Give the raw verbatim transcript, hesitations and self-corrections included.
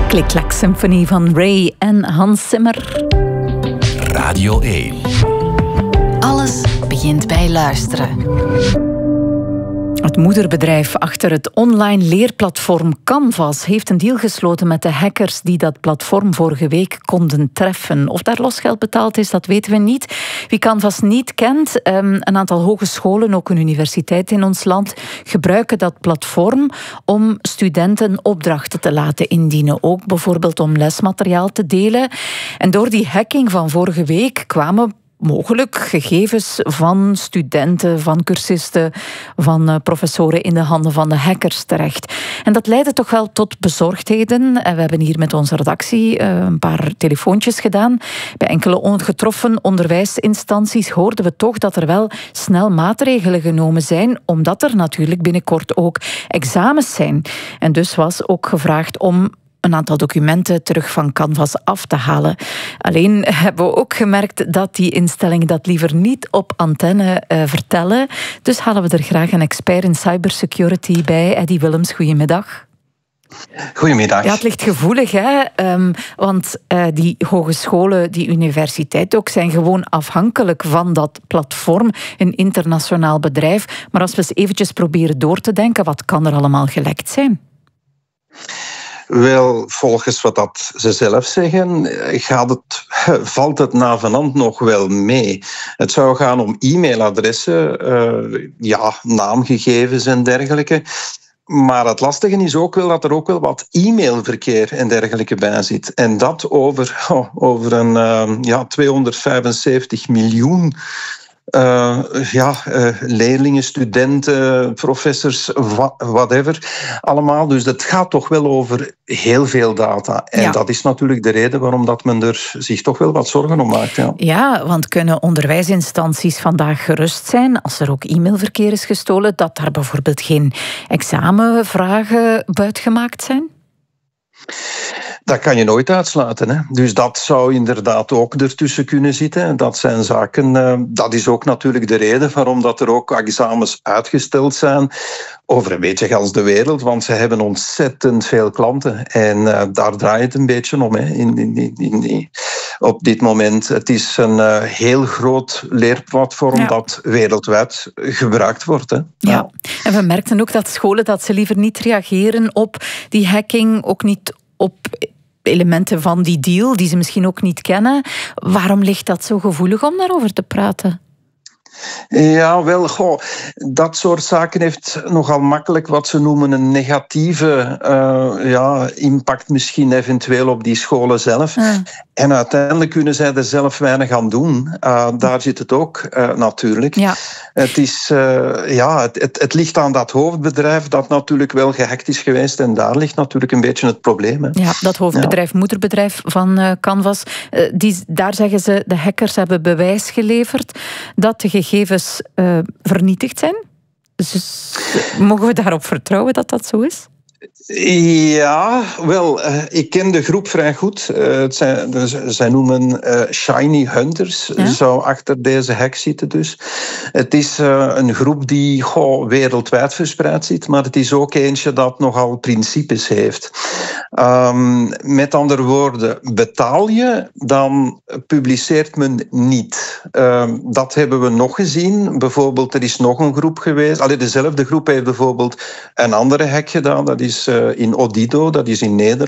Klik-klak symfonie van Ray en Hans Zimmer. Radio één. Alles begint bij luisteren. Het moederbedrijf achter het online leerplatform Canvas heeft een deal gesloten met de hackers die dat platform vorige week konden treffen. Of daar losgeld betaald is, dat weten we niet. Wie Canvas niet kent, een aantal hogescholen, ook een universiteit in ons land, gebruiken dat platform om studenten opdrachten te laten indienen. Ook bijvoorbeeld om lesmateriaal te delen. En door die hacking van vorige week kwamen mogelijk gegevens van studenten, van cursisten, van professoren in de handen van de hackers terecht. En dat leidde toch wel tot bezorgdheden. En we hebben hier met onze redactie een paar telefoontjes gedaan. Bij enkele ongetroffen onderwijsinstanties hoorden we toch dat er wel snel maatregelen genomen zijn, omdat er natuurlijk binnenkort ook examens zijn. En dus was ook gevraagd om een aantal documenten terug van Canvas af te halen. Alleen hebben we ook gemerkt dat die instellingen dat liever niet op antenne uh, vertellen. Dus halen we er graag een expert in cybersecurity bij. Eddie Willems, goedemiddag. Goedemiddag. Ja, het ligt gevoelig, hè? Um, want uh, die hogescholen, die universiteiten ook, zijn gewoon afhankelijk van dat platform, een internationaal bedrijf. Maar als we eens eventjes proberen door te denken, wat kan er allemaal gelekt zijn? Wel, volgens wat dat ze zelf zeggen, gaat het, valt het navenant nog wel mee. Het zou gaan om e-mailadressen, uh, ja, naamgegevens en dergelijke. Maar het lastige is ook wel dat er ook wel wat e-mailverkeer en dergelijke bij zit. En dat over, oh, over een uh, ja, tweehonderdvijfenzeventig miljoen Uh, ja, uh, leerlingen, studenten, professors, whatever, allemaal. Dus het gaat toch wel over heel veel data. En ja, dat is natuurlijk de reden waarom dat men er zich toch wel wat zorgen om maakt. Ja, ja, want kunnen onderwijsinstanties vandaag gerust zijn, als er ook e-mailverkeer is gestolen, dat daar bijvoorbeeld geen examenvragen buitgemaakt zijn? Dat kan je nooit uitsluiten. Hè? Dus dat zou inderdaad ook ertussen kunnen zitten. Dat zijn zaken. Uh, dat is ook natuurlijk de reden waarom dat er ook examens uitgesteld zijn over een beetje gans de wereld, want ze hebben ontzettend veel klanten. En uh, daar draait het een beetje om. Hè? In, in, in, in, op dit moment. Het is een uh, heel groot leerplatform ja, dat wereldwijd gebruikt wordt. Hè? Ja. ja, en we merkten ook dat scholen dat ze liever niet reageren op die hacking, ook niet op elementen van die deal die ze misschien ook niet kennen. Waarom ligt dat zo gevoelig om daarover te praten? Ja, wel, goh, dat soort zaken heeft nogal makkelijk wat ze noemen een negatieve uh, ja, impact misschien eventueel op die scholen zelf. Ja. En uiteindelijk kunnen zij er zelf weinig aan doen. Uh, daar zit het ook uh, natuurlijk. Ja. Het, is, uh, ja, het, het, het ligt aan dat hoofdbedrijf dat natuurlijk wel gehackt is geweest en daar ligt natuurlijk een beetje het probleem. Hè. Ja, dat hoofdbedrijf, ja, moederbedrijf van uh, Canvas, uh, die, daar zeggen ze, de hackers hebben bewijs geleverd dat de gegevens uh, vernietigd zijn. Dus mogen we daarop vertrouwen dat dat zo is? Ja, wel, uh, ik ken de groep vrij goed. Uh, het zijn, dus, zij noemen uh, Shiny Hunters, ja, zou achter deze hack zitten dus. Het is uh, een groep die goh, wereldwijd verspreid zit, maar het is ook eentje dat nogal principes heeft. Um, met andere woorden, betaal je, dan publiceert men niet. Um, dat hebben we nog gezien. Bijvoorbeeld, er is nog een groep geweest. Allee, dezelfde groep heeft bijvoorbeeld een andere hack gedaan. Dat is uh, in Odido, dat is in Nederland.